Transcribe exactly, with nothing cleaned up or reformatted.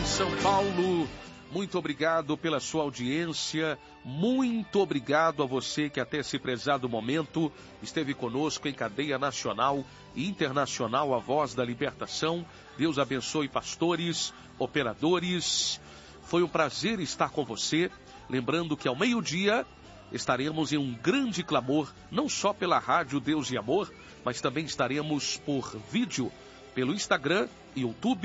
em São Paulo. Muito obrigado pela sua audiência, muito obrigado a você que até esse prezado momento esteve conosco em cadeia nacional e internacional, a Voz da Libertação. Deus abençoe pastores, operadores, foi um prazer estar com você, lembrando que ao meio-dia estaremos em um grande clamor, não só pela rádio Deus e Amor, mas também estaremos por vídeo, pelo Instagram e YouTube.